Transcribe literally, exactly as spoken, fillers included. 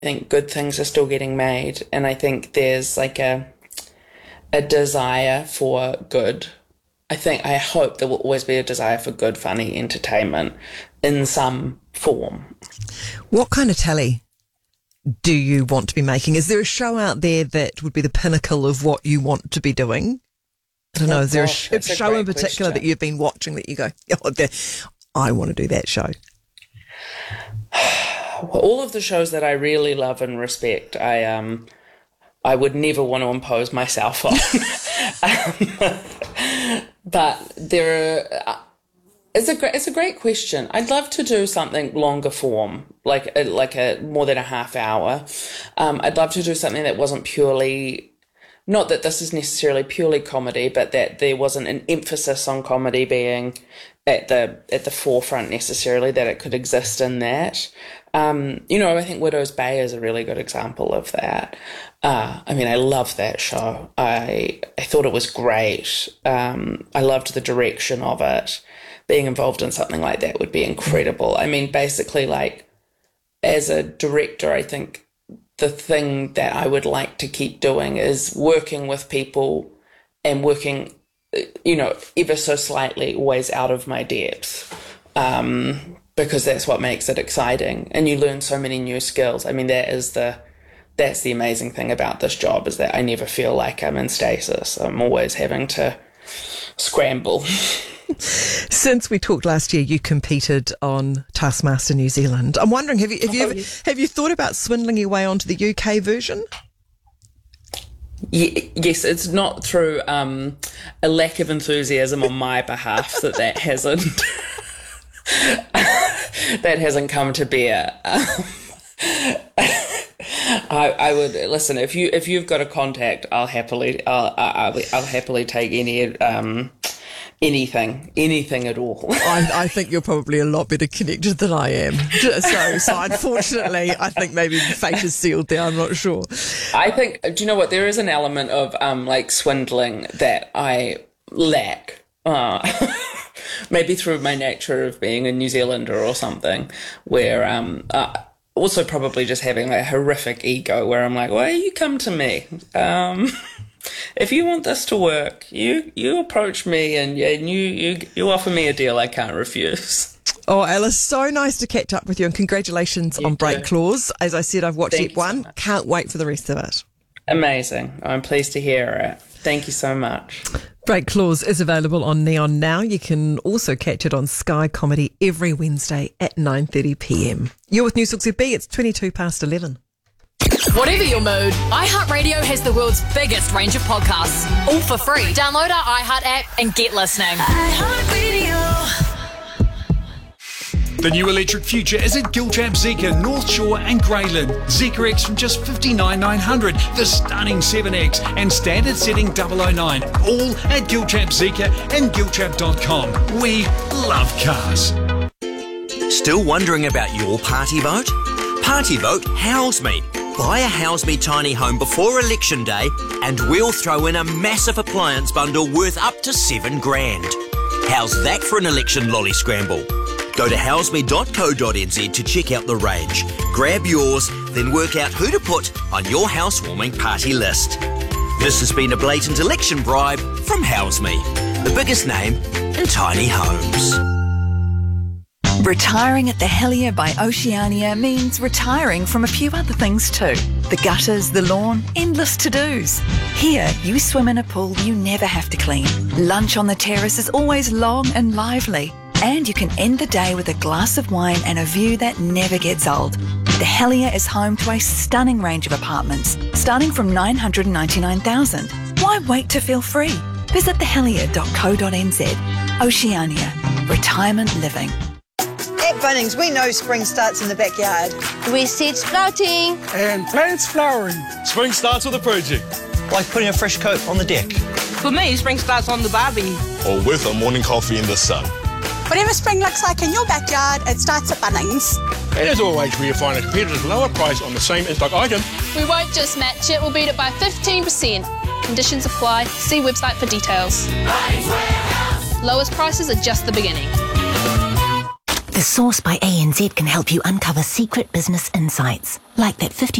think good things are still getting made, and I think there's like a a desire for good. I think, I hope there will always be a desire for good, funny entertainment in some form. What kind of telly do you want to be making? Is there a show out there that would be the pinnacle of what you want to be doing? I don't know, oh, is there gosh, a, a show in particular question. that you've been watching that you go, oh, I want to do that show? Well, all of the shows that I really love and respect, I um, I would never want to impose myself on. um, but there are, uh, it's a great, it's a great question. I'd love to do something longer form, like a, like a more than a half hour. Um, I'd love to do something that wasn't purely, not that this is necessarily purely comedy, but that there wasn't an emphasis on comedy being at the at the forefront necessarily, that it could exist in that. Um, you know, I think Widow's Bay is a really good example of that. Uh, I mean, I love that show. I I thought it was great. Um, I loved the direction of it. Being involved in something like that would be incredible. I mean, basically, like, as a director, I think the thing that I would like to keep doing is working with people and working, you know, ever so slightly always out of my depth. Um, because that's what makes it exciting, and you learn so many new skills. I mean, that is the that's the amazing thing about this job, is that I never feel like I'm in stasis. I'm always having to scramble. Since we talked last year, you competed on Taskmaster New Zealand. I'm wondering, have you have you oh, ever, yes. have you thought about swindling your way onto the U K version? Yes, it's not through um, a lack of enthusiasm on my behalf that that hasn't that hasn't come to bear. Um, I, I would listen, if you if you've got a contact, I'll happily I'll I'll, I'll happily take any um anything anything at all. I, I think you're probably a lot better connected than I am. So, so unfortunately, I think maybe the fate is sealed there. I'm not sure. I think, do you know what? There is an element of um like swindling that I lack. Uh, maybe through my nature of being a New Zealander or something, where um uh, also probably just having a horrific ego, where I'm like, well, you come to me. Um, if you want this to work, you you approach me and, and you, you you offer me a deal I can't refuse. Oh, Alice, so nice to catch up with you, and congratulations You on too. Break Clause. As I said, I've watched Thank it you so one. much. Can't wait for the rest of it. Amazing. I'm pleased to hear it. Thank you so much. Break Clause is available on Neon now. You can also catch it on Sky Comedy every Wednesday at nine thirty p m. You're with News Talk Z B. It's twenty-two past eleven. Whatever your mood, iHeartRadio has the world's biggest range of podcasts, all for free. Download our iHeart app and get listening. The new electric future is at Giltrap Zeekr, North Shore and Greyland. Zeekr X from just fifty-nine thousand nine hundred, the stunning seven X and standard setting double oh nine. All at Giltrap Zeekr and giltrap dot com. We love cars. Still wondering about your party vote? Party vote House Me. Buy a House Me tiny home before election day and we'll throw in a massive appliance bundle worth up to seven grand. How's that for an election lolly scramble? Go to house me dot co dot n z to check out the range. Grab yours, then work out who to put on your housewarming party list. This has been a blatant election bribe from House Me, the biggest name in tiny homes. Retiring at the Helier by Oceania means retiring from a few other things too. The gutters, the lawn, endless to-dos. Here, you swim in a pool you never have to clean. Lunch on the terrace is always long and lively. And you can end the day with a glass of wine and a view that never gets old. The Helier is home to a stunning range of apartments, starting from nine hundred ninety-nine thousand dollars. Why wait to feel free? Visit the helier dot co dot n z. Oceania. Retirement living. At Bunnings, we know spring starts in the backyard. With seeds sprouting. And plants flowering. Spring starts with a project. Like putting a fresh coat on the deck. For me, spring starts on the barbie. Or with a morning coffee in the sun. Whatever spring looks like in your backyard, it starts at Bunnings. And as always, we find a competitive lower price on the same in-stock item. We won't just match it, we'll beat it by fifteen percent. Conditions apply. See website for details. Lowest prices are just the beginning. The Source by A N Z can help you uncover secret business insights, like that fifty